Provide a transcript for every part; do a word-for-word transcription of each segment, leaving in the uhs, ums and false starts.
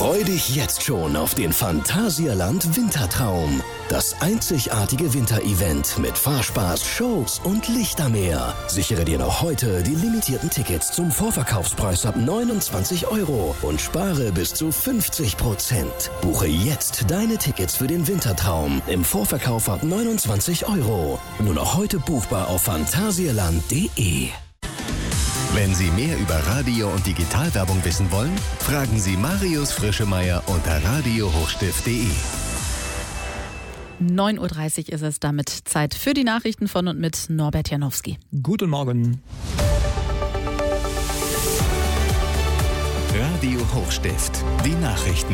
Freu dich jetzt schon auf den Phantasialand Wintertraum. Das einzigartige Winterevent mit Fahrspaß, Shows und Lichtermeer. Sichere dir noch heute die limitierten Tickets zum Vorverkaufspreis ab neunundzwanzig Euro und spare bis zu fünfzig Prozent. Buche jetzt deine Tickets für den Wintertraum im Vorverkauf ab neunundzwanzig Euro. Nur noch heute buchbar auf phantasialand punkt de. Wenn Sie mehr über Radio- und Digitalwerbung wissen wollen, fragen Sie Marius Frischemeier unter radio hochstift punkt de. neun Uhr dreißig ist es, damit Zeit für die Nachrichten von und mit Norbert Janowski. Guten Morgen. Radio Hochstift, die Nachrichten.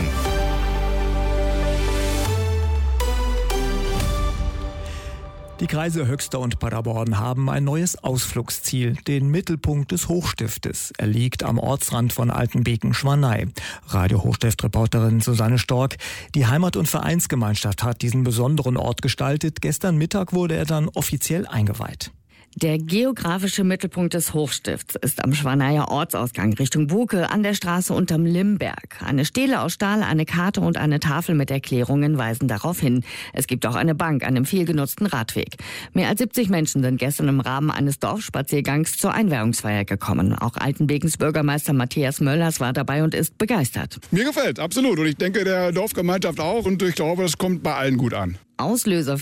Die Kreise Höxter und Paderborn haben ein neues Ausflugsziel, den Mittelpunkt des Hochstiftes. Er liegt am Ortsrand von Altenbeken-Schwanei. Radio Hochstift-Reporterin Susanne Stork. Die Heimat- und Vereinsgemeinschaft hat diesen besonderen Ort gestaltet. Gestern Mittag wurde er dann offiziell eingeweiht. Der geografische Mittelpunkt des Hochstifts ist am Schwaneier Ortsausgang Richtung Buke an der Straße unterm Limberg. Eine Stele aus Stahl, eine Karte und eine Tafel mit Erklärungen weisen darauf hin. Es gibt auch eine Bank an einem vielgenutzten Radweg. Mehr als siebzig Menschen sind gestern im Rahmen eines Dorfspaziergangs zur Einweihungsfeier gekommen. Auch Altenbekens Bürgermeister Matthias Möllers war dabei und ist begeistert. Mir gefällt, absolut. Und ich denke, der Dorfgemeinschaft auch. Und ich glaube, das kommt bei allen gut an. Auslöser